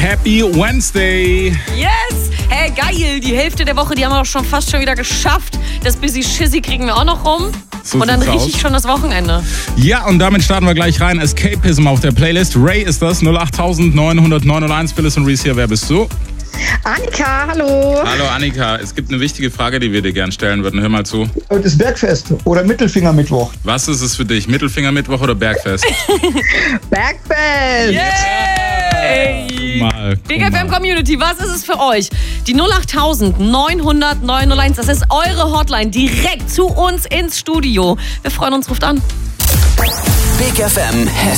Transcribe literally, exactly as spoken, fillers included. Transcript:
Happy Wednesday. Yes! Hey, geil. Die Hälfte der Woche, die haben wir doch schon fast schon wieder geschafft. Das Busy Shizzy kriegen wir auch noch rum. So und dann sieht's richtig aus. schon das Wochenende. Ja, und damit starten wir gleich rein. Escapism auf der Playlist. Ray ist das, null acht neun null null neun null eins. Phyllis und Reese hier. Wer bist du? Annika, hallo. Hallo Annika. Es gibt eine wichtige Frage, die wir dir gerne stellen würden. Hör mal zu. Das Bergfest oder Mittelfingermittwoch. Was ist es für dich? Mittelfingermittwoch oder Bergfest? Bergfest! Yay! Mal, Big guck F M mal. Community, was ist es für euch? Die null acht neun null null neun null eins, das ist eure Hotline, direkt zu uns ins Studio. Wir freuen uns, ruft an. Big F M Hessen.